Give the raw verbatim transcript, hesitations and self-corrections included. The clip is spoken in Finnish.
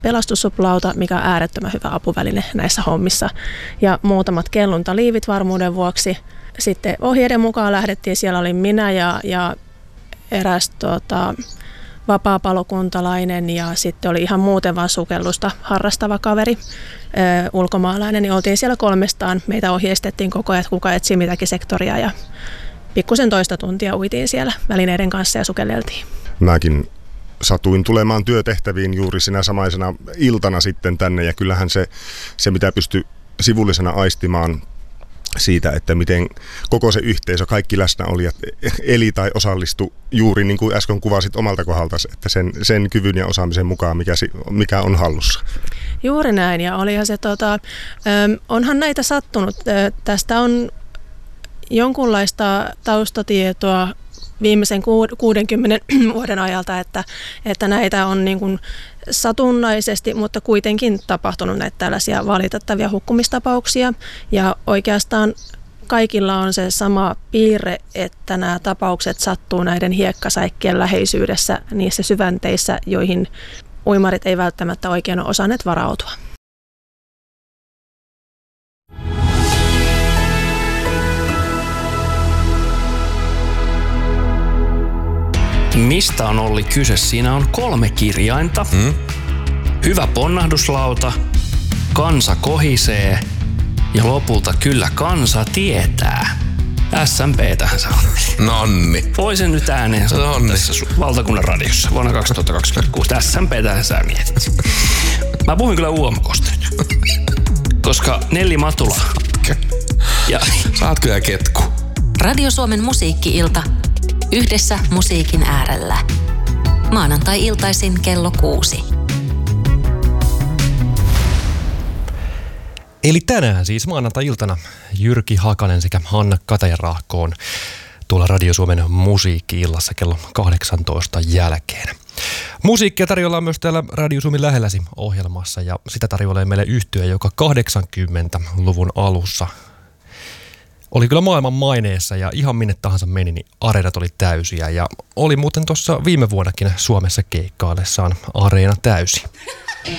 pelastussuplauta, mikä on äärettömän hyvä apuväline näissä hommissa. Ja muutamat kelluntaliivit varmuuden vuoksi. Sitten ohjeiden mukaan lähdettiin, siellä oli minä ja, ja eräs tota, vapaapalokuntalainen ja sitten oli ihan muuten vaan sukellusta harrastava kaveri, ö, ulkomaalainen, niin oltiin siellä kolmestaan. Meitä ohjeistettiin koko ajan, että kuka etsii mitäkin sektoria ja pikkusen toista tuntia uitiin siellä välineiden kanssa ja sukelleltiin. Mäkin satuin tulemaan työtehtäviin juuri sinä samaisena iltana sitten tänne ja kyllähän se, se mitä pystyi sivullisena aistimaan siitä, että miten koko se yhteisö, kaikki läsnäolijat eli tai osallistu juuri niin kuin äsken kuvasit omalta kohdaltasi, että sen, sen kyvyn ja osaamisen mukaan, mikä, mikä on hallussa. Juuri näin, ja olihan se, tota, onhan näitä sattunut. Tästä on jonkunlaista taustatietoa viimeisen kuudenkymmenen vuoden ajalta, että, että näitä on niin kuin satunnaisesti, mutta kuitenkin tapahtunut näitä tällaisia valitettavia hukkumistapauksia. Ja oikeastaan kaikilla on se sama piirre, että nämä tapaukset sattuu näiden hiekkasäikkien läheisyydessä niissä syvänteissä, joihin uimarit ei välttämättä oikein ole osanneet varautua. Mistä on Olli kyse? Siinä on kolme kirjainta. Hmm? Hyvä ponnahduslauta, kansa kohisee ja lopulta kyllä kansa tietää. S M P:tähän se on. Nonni. Voisin nyt ääneen sanoa Nonni. Tässä valtakunnan radiossa vuonna kaksituhattakaksikymmentäkuusi. S M P:tähän sä mietit. Mä puhuin kyllä U M K:sta nyt. Koska Nelli Matula. Ja sä oot kyllä ketku. Radio Suomen musiikki-ilta. Yhdessä musiikin äärellä. Maanantai-iltaisin kello kuusi. Eli tänään siis maanantai-iltana Jyrki Hakanen sekä Hanna Katajanrahko on tuolla Radio Suomen musiikki-illassa kello kahdeksantoista jälkeen. Musiikkia tarjolla myös täällä Radio Suomen lähelläsi ohjelmassa ja sitä tarjoilee meille yhtye, joka kahdeksankymmentäluvun alussa oli kyllä maailman maineessa ja ihan minne tahansa meni, niin areenat oli täysiä ja oli muuten tuossa viime vuonnakin Suomessa keikkaillessaan areena täysi.